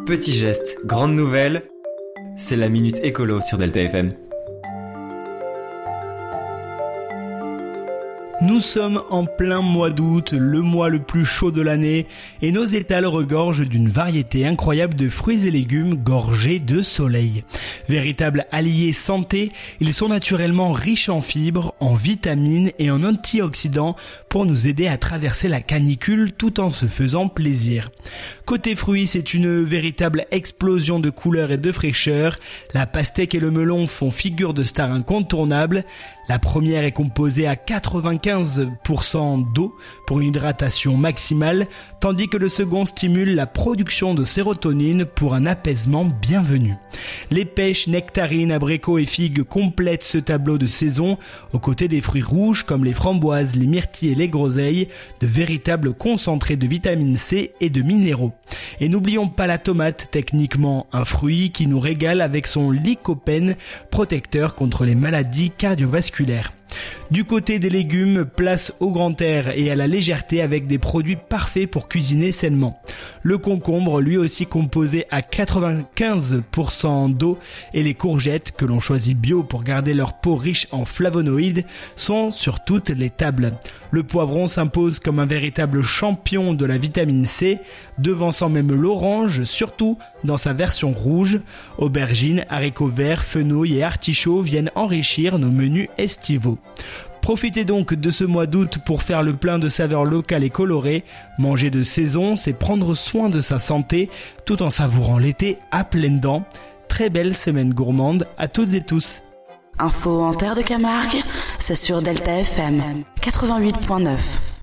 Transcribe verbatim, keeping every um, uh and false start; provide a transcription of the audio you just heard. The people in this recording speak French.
Petit geste, grande nouvelle, c'est la Minute Écolo sur Delta F M. Nous sommes en plein mois d'août, le mois le plus chaud de l'année, et nos étals regorgent d'une variété incroyable de fruits et légumes gorgés de soleil. Véritables alliés santé, ils sont naturellement riches en fibres, en vitamines et en antioxydants pour nous aider à traverser la canicule tout en se faisant plaisir. Côté fruits, c'est une véritable explosion de couleurs et de fraîcheur. La pastèque et le melon font figure de stars incontournables. La première est composée à quatre-vingt-quinze pour cent d'eau pour une hydratation maximale, tandis que le second stimule la production de sérotonine pour un apaisement bienvenu. Les pêches, nectarines, abricots et figues complètent ce tableau de saison, aux côtés des fruits rouges comme les framboises, les myrtilles et les groseilles, de véritables concentrés de vitamine C et de minéraux. Et n'oublions pas la tomate, techniquement un fruit qui nous régale avec son lycopène, protecteur contre les maladies cardiovasculaires. Du côté des légumes, place au grand air et à la légèreté avec des produits parfaits pour cuisiner sainement. Le concombre, lui aussi composé à quatre-vingt-quinze pour cent d'eau, et les courgettes, que l'on choisit bio pour garder leur peau riche en flavonoïdes, sont sur toutes les tables. Le poivron s'impose comme un véritable champion de la vitamine C, devançant même l'orange, surtout dans sa version rouge. Aubergines, haricots verts, fenouil et artichauts viennent enrichir nos menus estivaux. Profitez donc de ce mois d'août pour faire le plein de saveurs locales et colorées. Manger de saison, c'est prendre soin de sa santé tout en savourant l'été à pleines dents. Très belle semaine gourmande à toutes et tous. Info en terre de Camargue, c'est sur Delta F M quatre-vingt-huit point neuf.